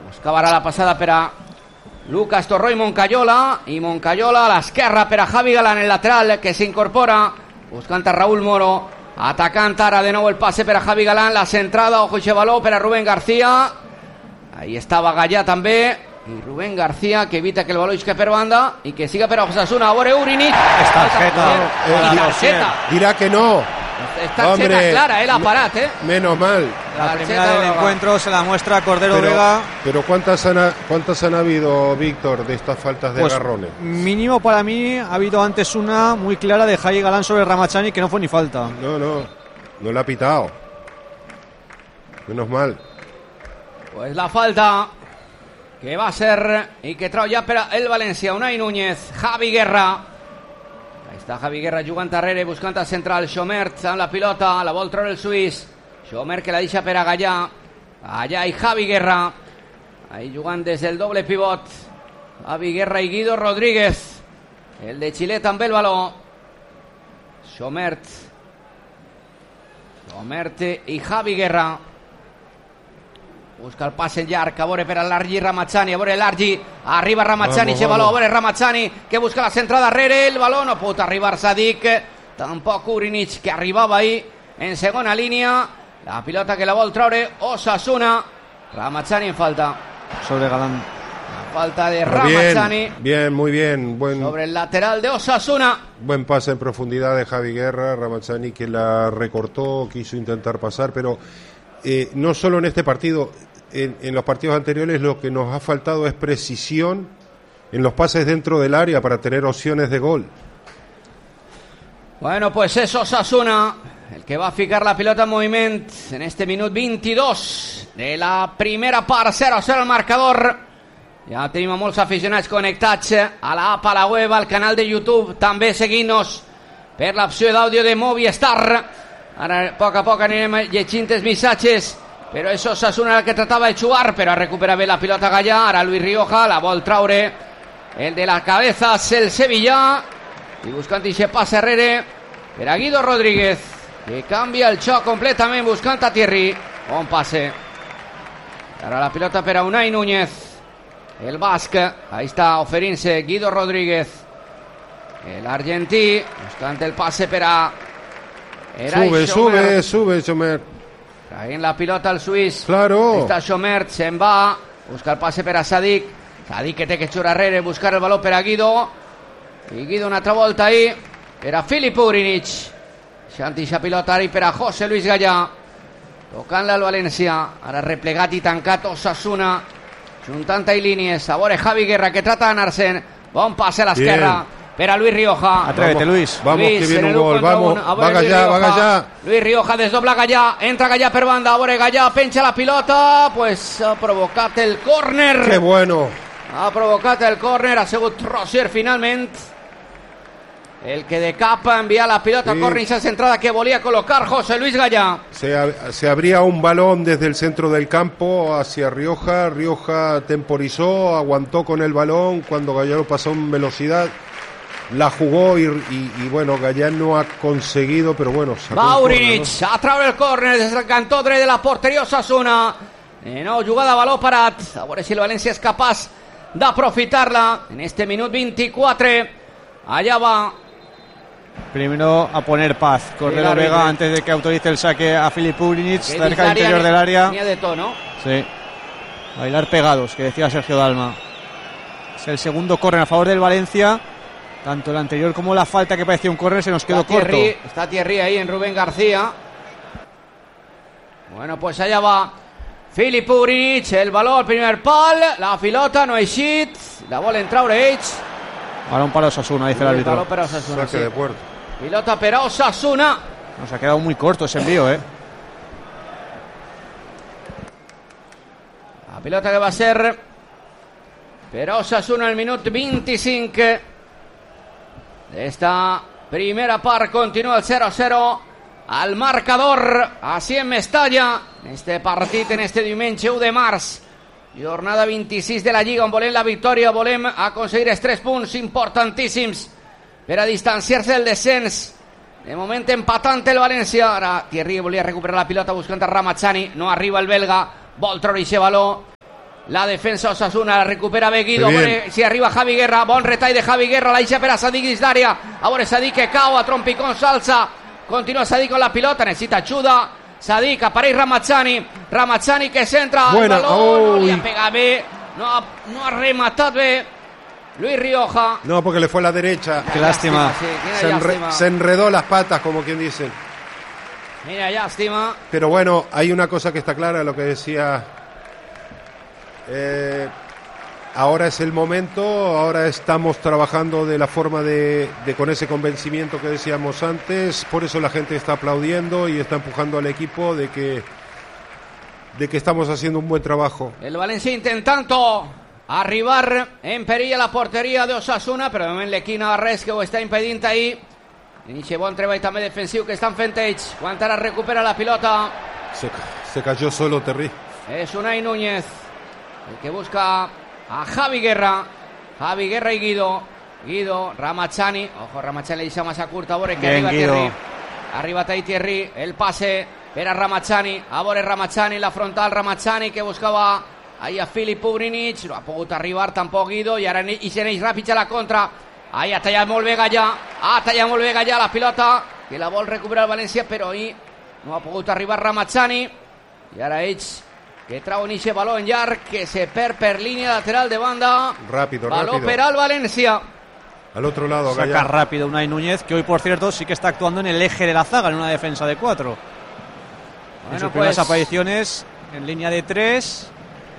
Buscava ara la passada per a Lucas Torró i Moncayola a l'esquerra per a Javi Galán, el lateral que s'incorpora buscant a Raúl Moro, atacant ara de nou el passe per a Javi Galán, la centrada, ojo i baló per a Rubén García, ahí estava Gallà també, i Rubén García que evita que el baló isque per banda i que siga per a Osasuna. A veure Urinic, tarjeta. Dirá que no. Tarjeta clara, la parat, menos mal. La primera del encuentro se la muestra Cordero Vega. Pero ¿cuántas han habido, Víctor, de estas faltas de agarrones? Mínimo para mí ha habido antes una muy clara de Javi Galán sobre Ramachani que no fue ni falta. No la ha pitado. Menos mal. Pues la falta que va a ser y que trau ja per el València. Unai Núñez, Javi Guerra. Ahí està Javi Guerra jugant darrere, buscant a central. Schomert amb la pilota, la vol treure el suís. Schomert que la deixa per a Gallà. Gallà i Javi Guerra. Ahí jugant des del doble pivot. Javi Guerra i Guido Rodríguez. El de Xile també el baló. Schomert i Javi Guerra. Busca el passe llarg, a veure per a Largi Ramachani, a veure Largi, arriba Ramachani, se baló, a veure Ramachani que busca la centrada darrere, el baló no pot arribar Sadik, tampoc Urinic que arribava ahí en segona línia, la pilota que la vol treure Osasuna, Ramachani en falta sobre Galán, la falta de Ramachani, bien, muy bien, sobre el lateral de Osasuna, buen pase en profundidad de Javi Guerra. Ramachani que la recortó, quiso intentar pasar, pero no solo en este partido, en los partidos anteriores lo que nos ha faltado es precisión en los pases dentro del área para tener opciones de gol. Bueno, pues es Osasuna el que va a ficar la pilota en moviment en este minut 22 de la primera part. 0-0 el marcador. Ja tenim a molts aficionats connectats a l'app, a la web, al canal de YouTube, també seguint-nos per l'opció d'àudio de Movistar. Ara a poc anirem llegint els missatges, però és Osasuna el que tratava de jugar, però recupera bé la pilota Gallà. Ara Luis Rioja la vol traure, el de la cabeza és el Sevilla, i buscant aquest pas darrere per a Guido Rodríguez, que canvia el xoc completament buscant a Thierry. Bon passe. Ara la pilota per a Unai Núñez, el basc, ahí està oferint-se Guido Rodríguez, l'argentí, buscant el passe per a Sube Schomert. Traient la pilota al suís. Claro. Està Schomert, se'n va. Busca el passe per a Sadik. Sadik que té que xurar darrere, buscar el baló per a Guido. I Guido una altra volta ahí per a Filip Urinic. Xantixa pilota ara per a José Luis Gallà. Tocant-la al València. Ara replegat i tancat Osasuna. Juntant ahí línies. A veure Javi Guerra que trata d'anar-se'n. Bon passe a l'esquerra. Per a Luis Rioja. Atrévete, Luis. Vamos, que viene un gol. Vamos, va Gallà. Luis Rioja desdobla Gallà. Entra Gallà per banda. A veure Gallà, penja la pilota. Pues ha provocat el córner. Qué bueno. Ha provocat el córner. Ha sigut Rosier finalment el que de cap envia la pilota a córner, esa centrada que volia colocar José Luis Gallà. Se abría un balón desde el centro del campo hacia Rioja. Rioja temporizó, aguantó con el balón. Cuando Gallà lo pasó en velocidad, la jugó y bueno, Gallà no ha conseguido, pero bueno, va Urinic, ¿no? A treure el córner des del cantó dret de la porteria Osasuna. No, jugada a baló parat. A veure si el València és capaç d'aprofitar-la en este minut 24. Allá va. Primero a poner paz Cordero Vega antes de que autorice el saque a Filip Urinic, cerca del interior del área. De tono. Sí. Bailar pegados, que decía Sergio Dalma. Es el segundo córner a favor del Valencia. Tanto el anterior como la falta que parecía un córner se nos quedó corto. Está Thierry ahí en Rubén García. Bueno, pues allá va Filip Urinic, el balón al primer pal, la pilota no eixit, la volen treure ells. Balón para Osasuna, dice el árbitro. Balón para Osasuna, saque de puerta. Pilota para Osasuna. Nos ha quedado muy corto ese envío, La pilota que va a ser per Osasuna el minut 25 d'esta primera part. Continua el 0-0 al marcador així en Mestalla, en este partit, en este diumenge 1 de març, jornada 26 de la Lliga, on volem la victòria, volem aconseguir els 3 punts importantíssims per a distanciar-se del descens. De moment empatant el València. Ara Thierry volia recuperar la pilota buscant a Ramachani, no arriba el belga, vol treure aquest baló la defensa Osasuna, la recupera Guido, si arriba Javi Guerra, bon retall de Javi Guerra, la deixa per a Sadik dins d'àrea, a veure Sadik que cau, a trompicón s'alça, continua Sadik con la pilota, necessita ajuda, Sadik, apareix Ramazani que centra el balón, no li ha pegat bé, no ha rematat bé Luis Rioja. No, porque le fue a la derecha. Qué lástima. Sí, se enredó las patas, como quien dice. Mira, lástima. Pero bueno, hay una cosa que está clara, lo que decía. Ahora es el momento, ahora estamos trabajando de la forma de con ese convencimiento que decíamos antes, por eso la gente está aplaudiendo y está empujando al equipo de que estamos haciendo un buen trabajo. El Valencia intentando arribar en perill a la porteria de Osasuna, però de moment l'equip navarrès que ho està impedint ahir. Inicia bon treball també defensiu que estan fent ells. Quan ara recupera la pilota. Se cayó solo Terry. És Unai Núñez el que busca a Javi Guerra y Guido, Ramazani, ojo, Ramazani deixa massa curta, a veure que arriba Thierry, arriba Thierry, el passe per a Ramazani, a veure Ramazani, la frontal Ramazani que buscava ahí a Filip Ugrinic, no ha pogut arribar tampoc Guido, i ara hi s'aneix ràpid a la contra, ahí ha tallat molt bé Gallà, la pilota que la vol recuperar el València, però ahí no ha pogut arribar Ramazani, i ara ells que trauen ese balón llarg que se perd per línia lateral de banda. Rápido. Balón per al Valencia. Al otro lado, saca Gallà. Rápido Unai Núñez, que hoy por cierto sí que está actuando en el eje de la zaga, en una defensa de 4. En sus primeras apariciones en línea de 3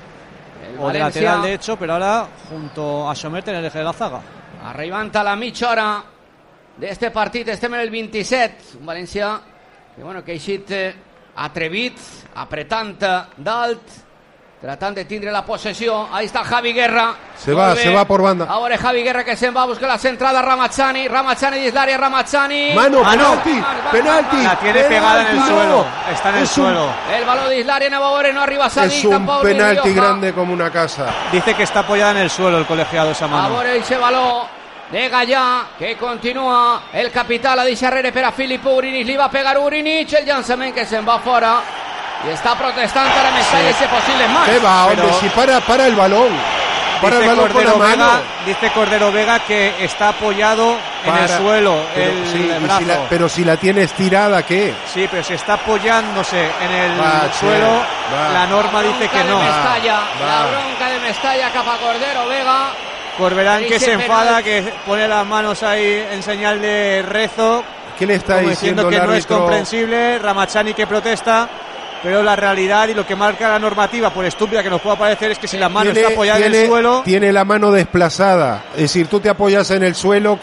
o de lateral de hecho, pero ahora junto a Somerte en el eje de la zaga. Arribant a la mitja hora d'este partit, estem en el 27. Un València que ha eixit atrevit, apretant dalt, tratant de tindre la possessió. Ahí està Javi Guerra. Se va por banda. Ahora Javi Guerra que se'n va a buscar la centrada. Ramazani dins l'àrea. Ramazani. Mano, penalti. La tiene pegada en el suelo. Está en el suelo. El balón dins l'àrea, no arriba Sadik. Es un penalti grande como una casa. Dice que está apoyada en el suelo el colegiado esa mano. A veure ese balón de Gallà, que continua el capità, la deixa darrere per a Filip Ugrinic, li va pegar Ugrinic, el llançament que se'n va fora y está protestando ara Mestalla ese posible más. ¿Qué va, hombre? Si para el balón. Para el balón con la mano. Dice Cordero Vega que está apoyado en el suelo el brazo. Pero si la tiene estirada, ¿qué? Sí, pero si está apoyándose en el suelo, la norma dice que no. La bronca de Mestalla capa Cordero Vega. Corberán que se enfada, que pone las manos ahí en señal de rezo. ¿Qué le está diciendo que el no es árbitro? Comprensible. Ramazani que protesta, pero la realidad y lo que marca la normativa, por estúpida que nos pueda parecer, es que si la mano está apoyada en el suelo... Tiene la mano desplazada. Es decir, tú te apoyas en el suelo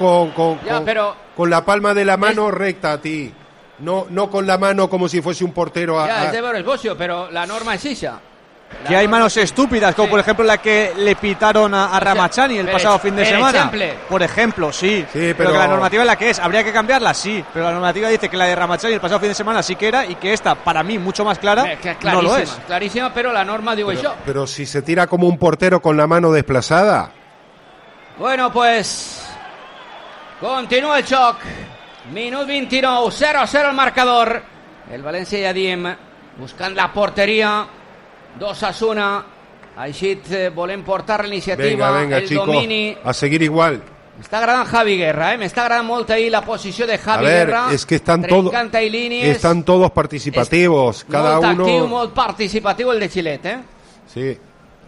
con la palma de la mano recta a ti. No con la mano como si fuese un portero. Es de ver el bocio, pero la norma es esa. Que hay manos estúpidas, como por ejemplo la que le pitaron a Ramazani el pasado fin de semana. Por ejemplo, sí. Pero que la normativa es la que es. ¿Habría que cambiarla? Sí. Pero la normativa dice que la de Ramazani el pasado fin de semana sí que era, y que esta, para mí, mucho más clara, no lo es. Clarísima, pero la norma digo yo. Pero si se tira como un portero con la mano desplazada. Bueno, pues continúa el xoc. Minut 29, 0-0 el marcador. El València ja diem buscant la porteria d'Osasuna. Així volem portar la iniciativa, venga, el chicos, domini. a seguir igual. M'està agradant Javi Guerra, m'està agradant molt ahí la posició de Javi Guerra. Es que están todos participativos, cada molt uno. Actiu, molt participatiu el de Xilet, Sí.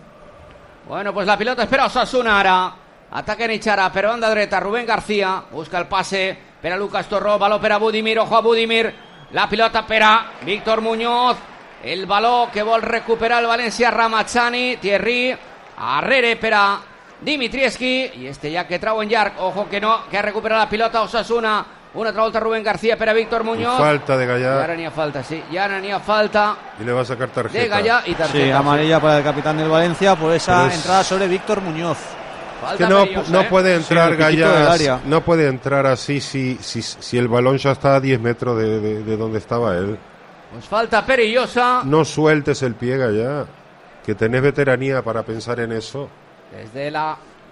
Bueno, pues la pilota espera Osasuna ara. Ataca Nichara, per banda dreta, Rubén García busca el pase per a Lucas Torró, baló per a Budimir, ojo a Budimir, la pilota per a Víctor Muñoz, el baló que vol recuperar el València, Ramazani, Thierry, arrere per a Dimitrievski, i este ja que trau en llarg, ojo que no, que ha recuperat la pilota Osasuna, una altra volta Rubén García per a Víctor Muñoz. Falta de Gallà. I ara n'hi ha falta, sí, i ara n'hi ha falta. Y le va a sacar tarjeta. De Gallà y tarjeta. Sí, amarilla para el capitán del Valencia por esa entrada sobre Víctor Muñoz. Que no puede entrar Gallà, no puede entrar así si el balón ya está a 10 metros de donde estaba él. Pues falta perillosa. No sueltes el pie, Gallà, que tenés veteranía para pensar en eso. Desde la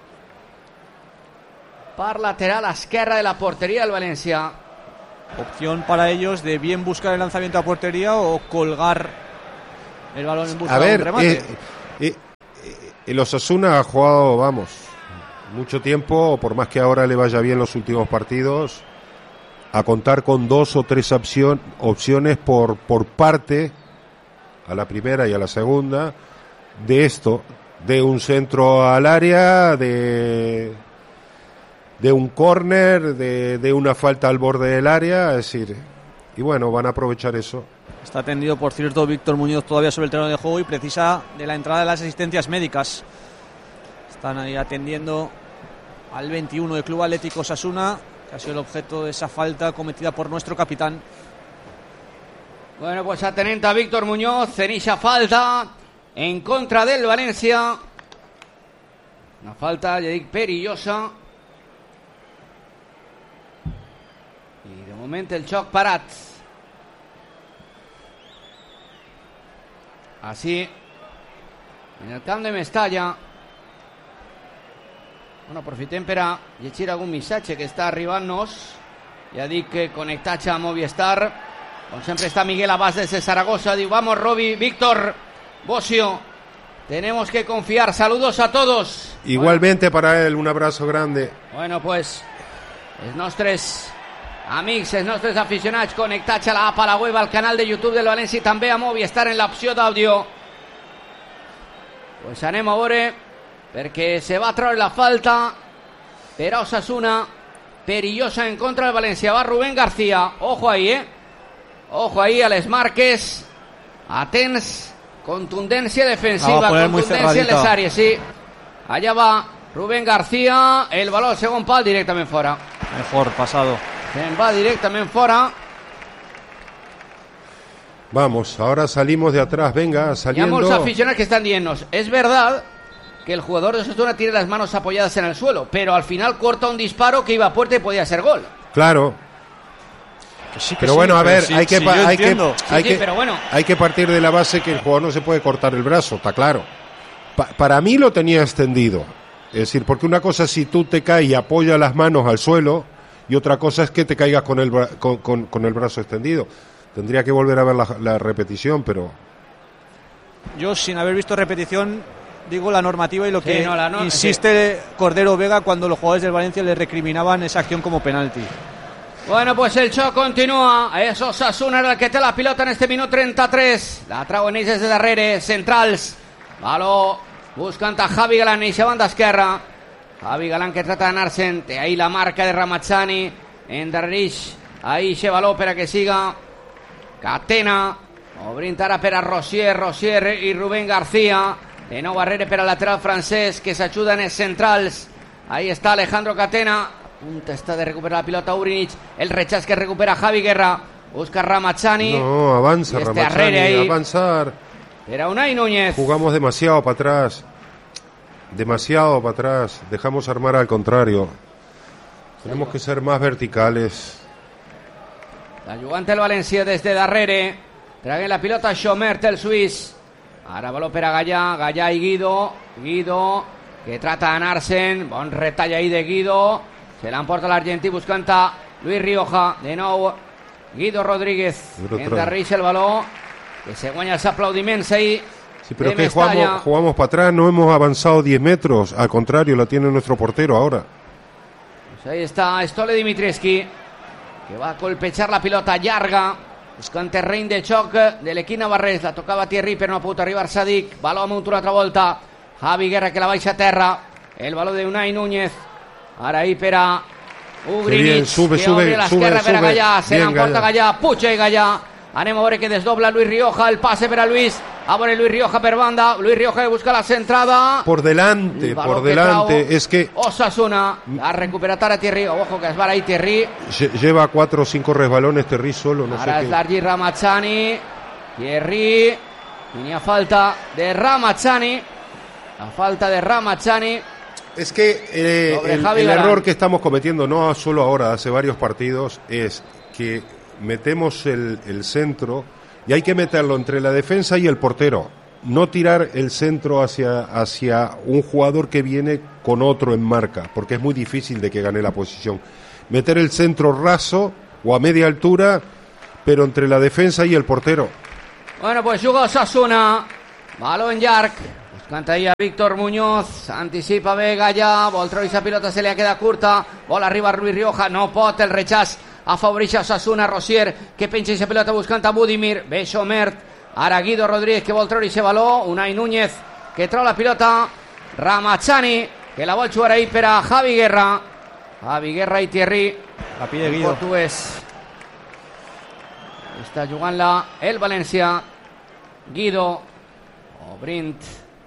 par lateral esquerra de la portería del Valencia. Opción para ellos de bien buscar el lanzamiento a portería o colgar el balón en busca de un remate. El Osasuna ha jugado, vamos, mucho tiempo, por más que ahora le vaya bien los últimos partidos, a contar con 2 o 3 opciones por parte, a la primera y a la segunda, de esto, de un centro al área, de un córner, de una falta al borde del área, es decir, y bueno, van a aprovechar eso. Está atendido, por cierto, Víctor Muñoz todavía sobre el terreno de juego y precisa de la entrada de las asistencias médicas. Están ahí atendiendo al 21 del Club Atlético Osasuna, que ha sido el objeto de esa falta cometida por nuestro capitán. Bueno, pues atenta a Víctor Muñoz en esa falta en contra del Valencia. Una falta, ya digo, perillosa. Y de momento el xoc parat. Así, en el camp de Mestalla. Bueno, aprofitem per a llegir algun missatge que està arribant-nos. Ja dic que connectatge a Movistar. Com sempre está Miguel Abás desde Zaragoza. Diu, vamos Robi, Víctor, Bocio, tenemos que confiar. Saludos a todos. Igualmente para él, un abrazo grande. Bueno, pues els nostres amics, els nostres aficionats connectats a l'app, a la web, al canal de YouTube del València i també a Movistar en l'opció d'àudio. Pues anem a veure, perquè se va treure la falta per a Osasuna, perillosa en contra del València. Va Rubén García, ojo ahí, ojo ahí a les marques, atents, contundència defensiva, contundència en les àrees, sí. Allà va Rubén García, el baló al segon pal, directament fora. Mejor pasado. Se'n va directament fora. Vamos, ahora salimos de atrás, venga, saliendo. Hi ha molts aficionats que estan dient-nos, es verdad que el jugador de Osasuna tiene las manos apoyadas en el suelo, pero al final corta un disparo que iba a puerta y podía ser gol. Claro. Pero sí, bueno, a ver, hay que partir de la base que el jugador no se puede cortar el brazo, está claro. Para mí lo tenía extendido. Es decir, porque una cosa es si tú te caes y apoyas las manos al suelo, y otra cosa es que te caigas con el brazo extendido. Tendría que volver a ver la repetición, pero... Yo, sin haber visto repetición, digo la normativa y lo que insiste Cordero Vega cuando los jugadores del Valencia le recriminaban esa acción como penalti. Bueno, pues el xoc continua. És Osasuna el que té la pilota en este minut 33. La trauen ells des de darrere, centrals. Baló buscant a Javi Galán, eixa banda esquerra. Javi Galán que trata d'anar-se'n. Té ahí la marca de Ramazzani. Endarrerix ahí eixe baló per a que siga Catena. Obrint ara per a Rosier i Rubén García. De nou barrere per al lateral francès que s'ajuden els centrals. Ahí está Alejandro Catena. Punta está de recuperar la pilota Urinic. El rechazo que recupera Javi Guerra. Busca Ramazzani. No, avanza Ramazzani. Ahí. Avanzar. Era Unai Núñez. Jugamos demasiado para atrás. Dejamos armar al contrario. Tenemos que ser más verticales. La jugante del Valencia desde darrere. Trague la pilota Schomert, el suís. Ara baló per a Gallà i Guido que trata d'anar-se'n. Bon retall ahí de Guido. Se l'emporta l'argentí buscant a Luis Rioja. De nou Guido Rodríguez. Endarreix el baló. Que se guanya els aplaudiments ahí. Sí, pero es que jugamos para atrás, no hemos avanzado 10 metros. Al contrario, la tiene nuestro portero ahora. Pues ahí está Stole Dimitrievski, que va a colpechar la pilota llarga. Buscant terreny de xoc de l'equip navarrès. La tocava Thierry, però no ha pogut arribar Sadik. Baló amunt una altra volta. Javi Guerra que la baixa a terra. El baló de Unai Núñez. Ara ahí per a Ugrinic. Que obre l'esquerra per a Gallà. Se l'emporta Gallà. Puja i Gallà. Anem a veure que desdobla Luis Rioja. El pase per a Luis. A veure Luis Rioja per banda. Luis Rioja que busca la centrada. Por delante. Es que Osasuna ha recuperat ara Thierry. Ojo que es va ahí Thierry. Lleva 4 o 5 resbalones Thierry solo. No ara és Dargi Ramazzani. Thierry. I n'hi ha falta de Ramazzani. La falta de Ramazzani. Es que el error que estamos cometiendo, no solo ahora, hace varios partidos, es que metemos el centro y hay que meterlo entre la defensa y el portero. No tirar el centro hacia un jugador que viene con otro en marca, porque es muy difícil de que gane la posición. Meter el centro raso o a media altura, pero entre la defensa y el portero. Bueno, pues juga Osasuna. Baló en llarg. Canta ahí a Víctor Muñoz, anticipa Vega ja, vol treure la pilota, se li queda curta, vol arribar Luis Rioja, no pot, el rechaç afavoreix a Osasuna, Rosier, que penja la pilota buscant a Budimir, ve Xomert, ara Guido Rodríguez, que vol treure el baló, Unai Núñez, que treu la pilota, Ramachani, que la vol jugar ahí per a Javi Guerra i Thierry, la pide Guido. Portuguès. Està jugant-la el València, Guido, Obrint,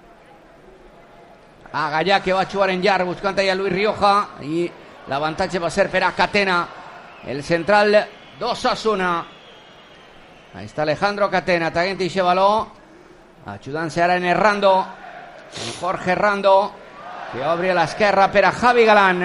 a Gallà, que va jugar en llarg buscant allà Luis Rioja, i l'avantatge va ser per a Catena, el central d'Osasuna. Ahí está Alejandro Catena, taguent ixe baló, ajudant-se ara en Errando, en Jorge Errando, que obre a l'esquerra per a Javi Galán.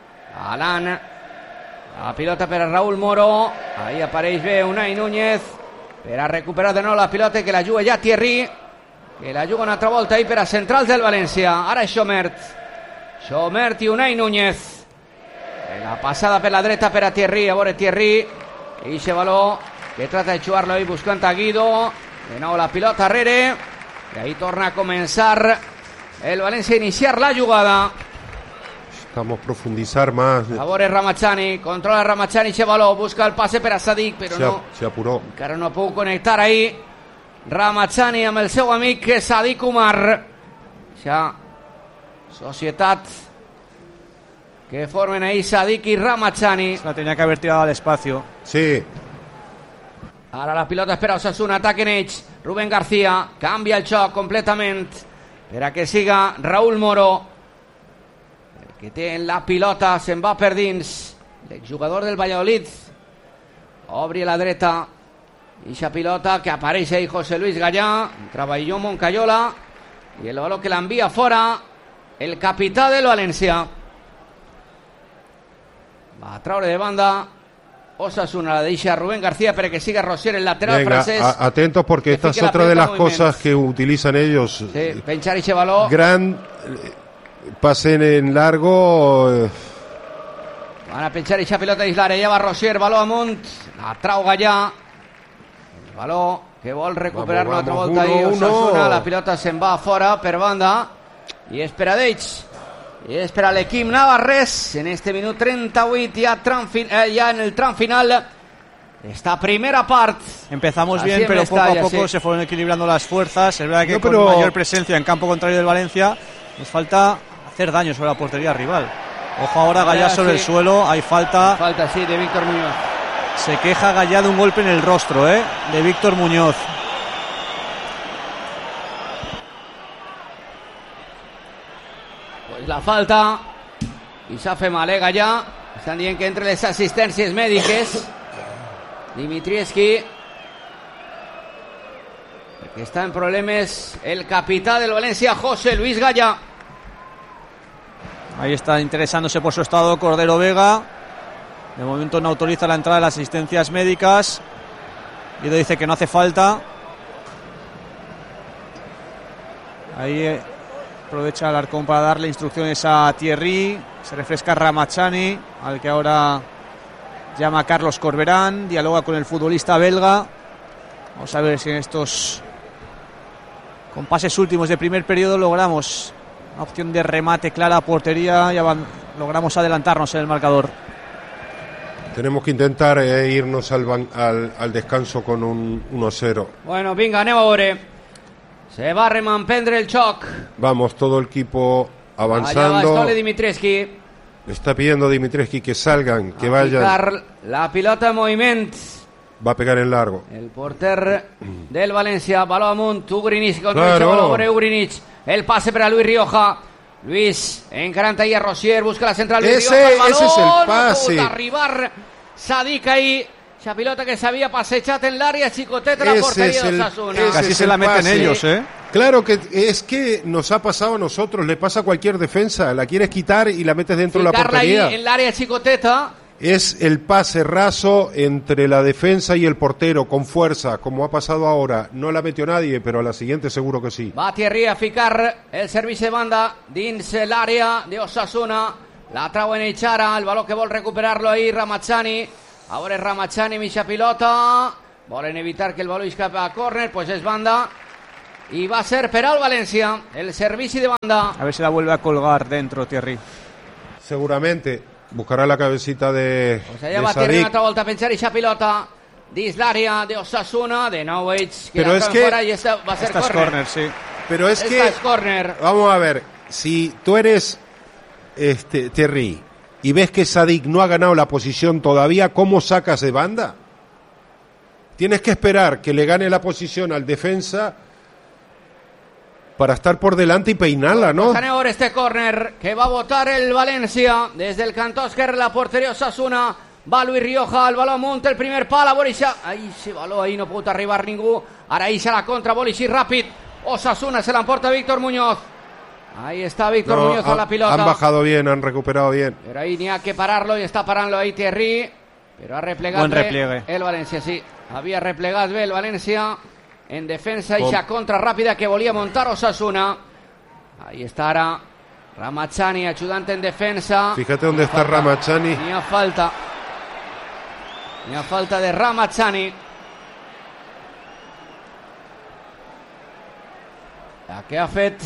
La pilota per a Raúl Moro, ahí apareix bé Unai Núñez, per a recuperar de nou la pilota, que la juga ja Thierry, que la juga una altra volta ahí per a centrals del València. Ara Xomert i Unai Núñez. La passada per la dreta per a Thierry, a veure Thierry, i aquest baló que trata de jugar-lo ahí buscant a Guido, de nou la pilota arrere, i ahí torna a començar el València a iniciar la jugada. Necesitamos profundizar más. A veure Ramachani, controla Ramachani aquest baló, busca el passe per a Sadik, però se apuró. Encara no puc connectar ahí Ramachani amb el seu amic Sadik Umar. Ja societat que formen ahí Sadik y Ramachani. La tenía que haber tirado al espacio. Sí. Ara la pilota espera Osasuna, ataquen ells. Rubén García canvia el xoc completament per a que siga Raúl Moro, el que té la pilota, se'n va per dins l'exjugador del Valladolid, obri a la dreta i aquesta pilota que apareix ahí José Luis Gallà, treballó Moncayola, i el baló que l'envia fora el capità del València. Va a traure de banda Osasuna, la deixa Rubén García para que siga Rosier, el lateral francés. Atentos porque esta es otra de las cosas que utilizan ellos. Sí, penchar ese balón. Gran pasen en largo. Van a penchar esa pelota d'Islara, ja va Rosier, baló amunt, la trau Gallà, el baló que vol recuperar una altra volta ahí Osasuna, la pilota se'n va fora per banda i és per a d'ells. Y es para el equipo navarrés en este minuto 38 ya en el tram final esta primera parte. Empezamos bien, pero poco a poco se fueron equilibrando las fuerzas. Es verdad que con mayor presencia en campo contrario del Valencia nos falta hacer daño sobre la portería rival. Ojo ahora Gallà sobre el suelo, hay falta. Falta, sí, de Víctor Muñoz. Se queja Gallà de un golpe en el rostro, de Víctor Muñoz. La falta i s'ha fet mal, Gallà. Estan dient que entre les assistències mèdiques Dimitrievski, que està en problemes el capità del València, José Luis Gallà. Ahí está interesándose por su estado Cordero Vega. De momento no autoriza la entrada de las asistencias médicas. Guido dice que no hace falta. Ahí aprovecha Alarcón para darle instrucciones a Thierry. Se refresca Ramachani, al que ahora llama Carlos Corberán. Dialoga con el futbolista belga. Vamos a ver si en estos compases últimos de primer periodo logramos una opción de remate clara a portería. Logramos adelantarnos en el marcador. Tenemos que intentar irnos al descanso con un 1-0. Bueno, vinga, anem a veure. Se va a remampendre el xoc. Vamos, todo el equipo avanzando. Allá va Stole Dimitrievski. Le está pidiendo a Dimitrievski que salgan, que vayan. La pilota en moviment. Va a pegar en largo. El porter del València, baló amunt, Ugrinic, Ugrinic. El pase para Luis Rioja. Luis encarant ahí a Rosier, busca la central. Luis Rioja, ese es el pase. No pot arribar Sadik ahí. Esa pilota que se había pasejat en l'àrea xicoteta de la portería de Osasuna. Casi se la meten ellos, Claro que es que nos ha pasado a nosotros, le pasa a cualquier defensa, la quieres quitar y la metes dentro de la portería. Ahí en l'àrea xicoteta. Es el pase raso entre la defensa y el portero, con fuerza, como ha pasado ahora. No la metió nadie, pero a la siguiente seguro que sí. Va Thierry a ficar el servici de banda dins l'àrea de Osasuna. La trau en Echara, el baló que vol recuperar-lo ahí Ramachani. Ahora es Ramachani, mitja pilota. Volen evitar que el baló escape a córner, pues és banda. y va a ser per al València, el servici de banda. A ver si la vuelve a colgar dentro Thierry. Seguramente buscarà la cabecita de pues allà va Thierry una altra volta a pensar eixa pilota dins l'àrea de Osasuna, de nou ells pero es que fora, y esta va a ser corner, sí. Pero es que es corner. Vamos a ver, si tú eres Thierry y ves que Sadik no ha ganado la posición todavía, ¿cómo sacas de banda? Tienes que esperar que le gane la posición al defensa para estar por delante y peinarla, ¿no? Pues ahora este córner que va a botar el València desde el cantó esquerre, la porteria Osasuna. Va Luis Rioja, el baló munta el primer pal, Borisha. Ahí se baló, ahí no pot arribar ningú. Ara hi la contra, Borisha ràpid. Osasuna se la emporta Víctor Muñoz. Ahí está Víctor Muñoz a la pilota. Han bajado bien, han recuperado bien. Pero ahí ni ha que pararlo y está parando ahí Thierry. Pero ha replegado el València, sí. Havia replegat bé el València en defensa i ja contra ràpida que volia montar Osasuna. Ahí está ara Ramachani ayudante en defensa. Fíjate dónde está Ramachani. Ni a falta de Ramachani. La que ha fet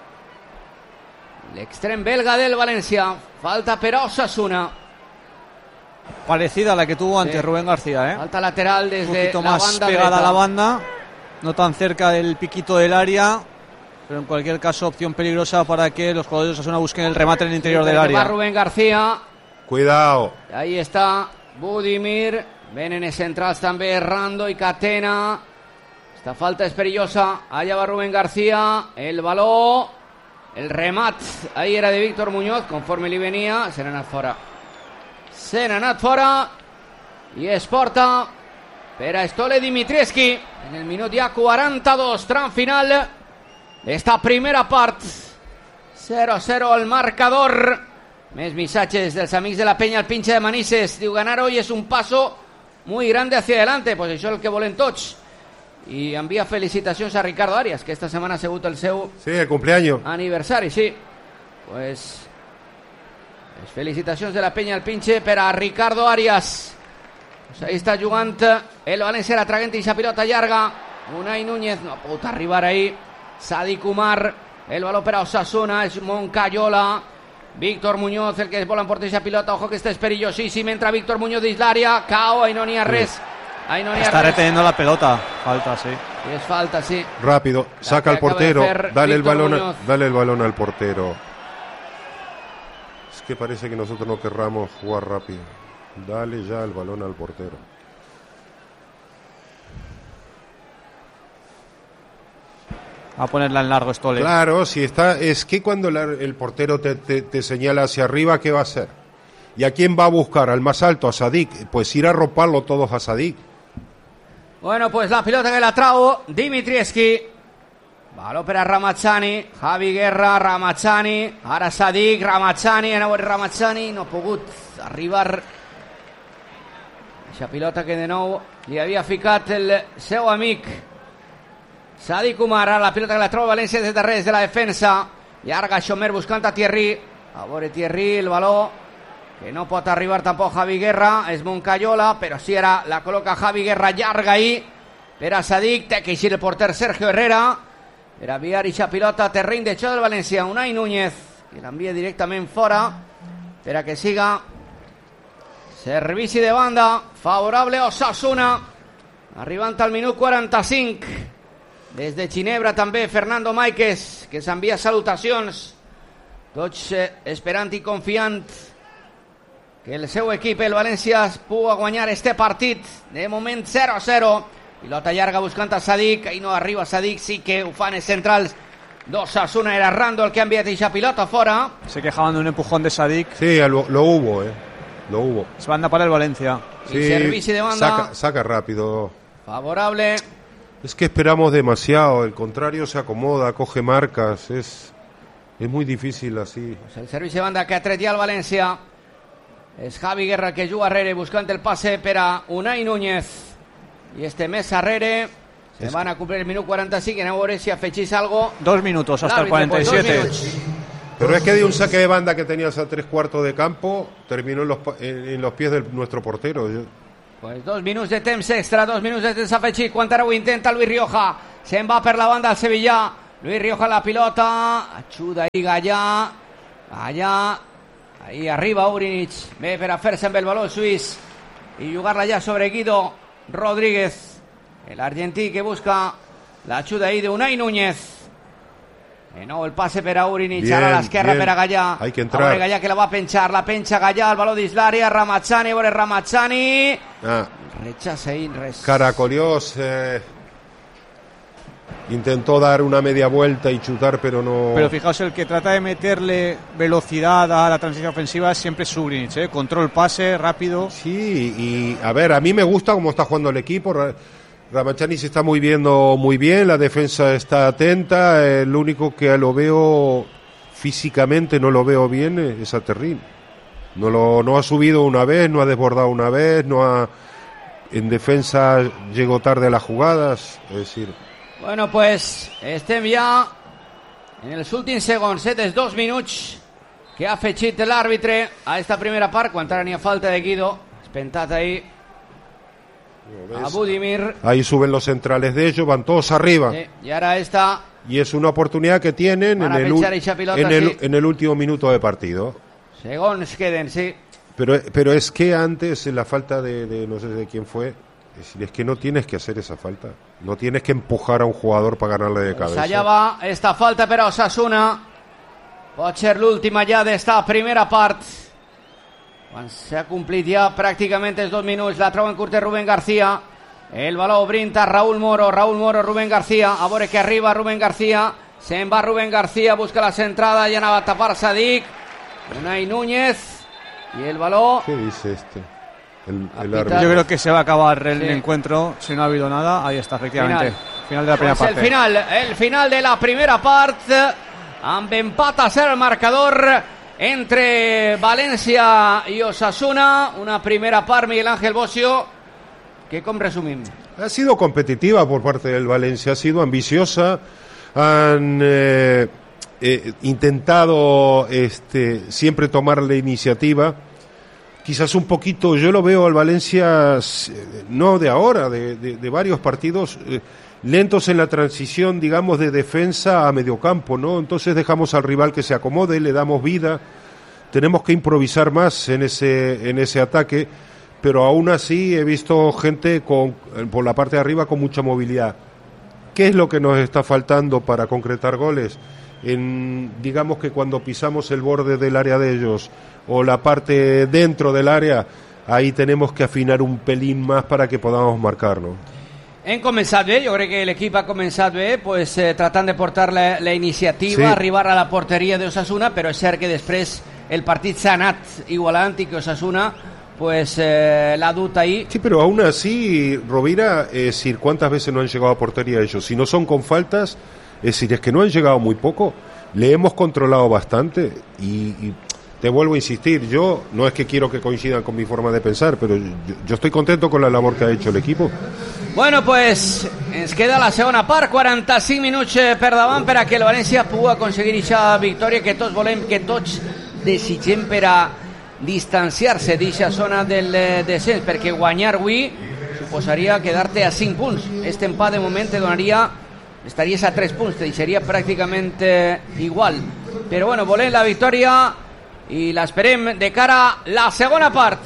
l'extrem belga del València. Falta per a Osasuna. Parecida a la que tuvo ante Rubén García, ¿eh? Falta lateral desde un poquito la más banda pegada dreta. a la banda, no tan cerca del piquito del área, pero en cualquier caso opción peligrosa para que los jugadores de Osasuna busquen el remate en el interior del área. Va Rubén García. Cuidado. Ahí está Budimir. Venen centrals també Rando y Catena. Esta falta es perillosa. Allá va Rubén García. El balón. El remat. Ahí era de Víctor Muñoz. Conforme li venia. Se n'ha anat fora. Se n'ha anat fora. I es porta per a Stole Dimitrievski. En el minut ja 42. Tram final d'esta primera part. 0-0 al marcador. Més missatges dels amics de la penya. El pinche de Manises diu: ganar hoy es un paso muy grande hacia adelante. Pues això és el que volen tots. I envia felicitacions a Ricardo Arias, que esta setmana ha sigut el seu el cumpleaños aniversari, sí. Pues felicitacions de la penya al pinche per a Ricardo Arias. Pues ahí està jugant el València, la traguent i pilota llarga. Unai Núñez no pot arribar ahí. Sadik Umar, el baló per a Osasuna, és Moncayola. Víctor Muñoz, el que es vol emportar esa pilota. Ojo que este es perillosísimo. Entra Víctor Muñoz dins l'àrea. Cao, ahí no n'hi ha res. Ahí no n'hi ha Está res. reteniendo la pelota. Falta, sí. Es falta, sí. Rápido, saca al portero. Dale el balón al portero. Es que parece que nosotros no querramos jugar rápido. Dale ya el balón al portero. A ponerla en largo Stole. Claro, si está, es que cuando el portero te señala hacia arriba, ¿qué va a hacer? ¿Y a quién va a buscar? ¿Al más alto? ¿A Sadik? Pues ir a roparlo todos a Sadik. Bueno, pues la pilota que la trau Dimitrievski. Baló per a Ramachani. Javi Guerra, Ramachani. Ara Sadik, Ramachani. Ramachani no ha pogut arribar. Eixa pilota que de nou li havia ficat el seu amic Sadik Umar. La pilota que la troba València des de res de la defensa. Llarga Xomer buscant a Thierry. A veure Thierry, el baló que no pot arribar tampoc Javi Guerra. És Moncayola, però sí ara la col·loca Javi Guerra llarga ahí per a Sadik. Té que eixir el porter Sergio Herrera per a enviar eixa pilota a terreny de xoc del València. Unai Núñez que l'envia directament fora per a que siga servici de banda favorable a Osasuna. Arribant al minut 45. Des de Ginebra també Fernando Máiquez, que s'envia salutacions, tots esperant i confiant que el seu equip, el València, pugui guanyar este partit. De moment 0-0. Pilota llarga buscant a Sadik, ahí no arriba Sadik, sí que ho fan els centrals d'Osasuna. Era Rando el que ha enviat eixa pilota fora. Se quejaban de un empujón de Sadik. Sí, lo hubo, lo hubo. Es banda para el Valencia. Sí, servicio de banda. Saca rápido. Favorable. Es que esperamos demasiado, el contrario se acomoda, coge marcas, es muy difícil así. Pues el servicio de banda que ha tret ja el València. És Javi Guerra que juga arrere buscant el passe per a Unai Núñez. I este més arrere se van a cumplir el minut 45. Anem a veure si afegís algo. 2 minutos hasta el 47. Pues Pero es que de un saque de banda que tenías a 3/4 de campo, terminó en los pies de nuestro portero. Pues 2 minuts de temps extra, 2 minuts de temps afegit. Quan ara ho intenta Luis Rioja. Se'n va per la banda al Sevilla. Luis Rioja la pilota. Ajuda ahí Gallà. Gallà. Ahí arriba Urinic. Bé per a fer-se amb el baló el suís i jugar-la ja sobre Guido Rodríguez. El argentí que busca l'ajuda ahí de Unai Núñez. De nou el passe per a Urinic, bien, ara a l'esquerra per a Gallà. Hay que entrar. Gallà que la va penjar, la penja Gallà, el baló dins l'àrea, Ramazzani, veure Ramazzani. Rechaza ahí, Caracoliós intentó dar una media vuelta y chutar, pero no. Pero fijaos, el que trata de meterle velocidad a la transición ofensiva siempre es Urinic, control, pase, rápido. Sí, y a ver, a mí me gusta cómo está jugando el equipo. Ramazzani se está moviendo muy bien, la defensa está atenta, el único que lo veo físicamente no lo veo bien es a Terrín. No ha subido una vez, no ha desbordado una vez, en defensa llegó tarde a las jugadas, es decir. Bueno, pues estem ja en els últims segons, dels 2 minuts que ha afegit l'àrbitre a esta primera part, quan ara n'hi ha falta de Guido, espentat ahí a Budimir. Ahí suben los centrales de ellos, van todos arriba. Sí, y ahora está. Y es una oportunidad que tienen en el último minuto de partido. Segons queden, sí. Pero es que antes, la falta de no sé de quién fue, es que no tienes que hacer esa falta. No tienes que empujar a un jugador para ganarle de cabeza. Allá va esta falta per a Osasuna. Pot ser l'última ja d'esta primera part. Quan s'ha complit ja pràcticament els 2 minuts, la troba en curta Rubén García, el baló brinda Raúl Moro, Rubén García, a veure que arriba Rubén García, se'n va Rubén García, busca la centrada, ja anava a tapar Sadik, Unai Núñez, y el baló. ¿Qué dice este? Yo creo que se va a acabar el encuentro, si no ha habido nada, ahí está, efectivamente. Final de la primera parte. El final de la primera part, amb empat a 0 el marcador entre València i Osasuna, una primera part, Miguel Ángel Bocio, que com resumim? Ha sido competitiva por parte del Valencia, ha sido ambiciosa, han intentado siempre tomar la iniciativa, quizás un poquito, yo lo veo al Valencia, no de ahora, de varios partidos, lentos en la transición, digamos, de defensa a mediocampo, ¿no? Entonces dejamos al rival que se acomode, le damos vida, tenemos que improvisar más en ese ataque, pero aún así he visto gente por la parte de arriba con mucha movilidad. ¿Qué es lo que nos está faltando para concretar goles? Digamos que cuando pisamos el borde del área de ellos o la parte dentro del área, ahí tenemos que afinar un pelín más para que podamos marcar, ¿no? Hem començat bé, jo crec que l'equip ha començat bé, pues, tratant de portar la iniciativa, sí, arribar a la porteria d'Osasuna, però és cert que després el partit s'ha anat igualant i que Osasuna pues la dut ahí. Sí, pero aún así, Rovira, es decir, ¿cuántas veces no han llegado a portería ellos? Si no son con faltas, es decir, es que no han llegado muy poco, le hemos controlado bastante y te vuelvo a insistir, yo no es que quiero que coincidan con mi forma de pensar, pero yo estoy contento con la labor que ha hecho el equipo. Bueno, pues ens queda la segona part, 45 minuts per davant per a que el València pugui aconseguir aquesta victòria que tots volem, que tots desitgem per a distanciar-se d'aquesta zona del descens, perquè guanyar avui suposaria quedar-te a 5 punts. Este empat de moment te donaria, estaries a 3 punts, te deixaria pràcticament igual. Però bueno, volem la victòria i l'esperem de cara a la segona part.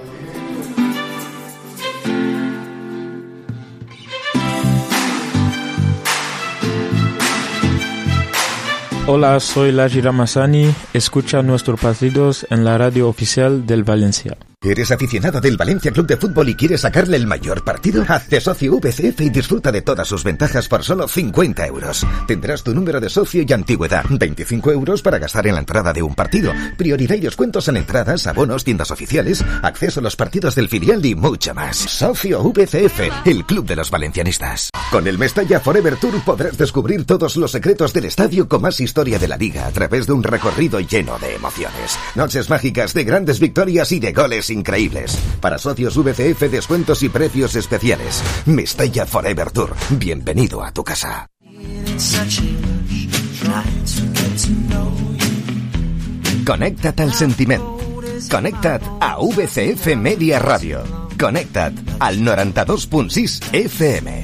Hola, soy Laji Ramazzani. Escucha nuestros partidos en la radio oficial del Valencia. ¿Eres aficionado del Valencia Club de Fútbol y quieres sacarle el mayor partido? Hazte socio VCF y disfruta de todas sus ventajas por solo 50 euros. Tendrás tu número de socio y antigüedad. 25 euros para gastar en la entrada de un partido. Prioridad y descuentos en entradas, abonos, tiendas oficiales, acceso a los partidos del filial y mucho más. Socio VCF, el club de los valencianistas. Con el Mestalla Forever Tour podrás descubrir todos los secretos del estadio con más historia de la liga a través de un recorrido lleno de emociones. Noches mágicas de grandes victorias y de goles increíbles. Para socios VCF, descuentos y precios especiales. Mestalla Forever Tour. Bienvenido a tu casa. Connecta't al sentiment. Connecta't a VCF Media Radio. Connecta't al 92.6 FM.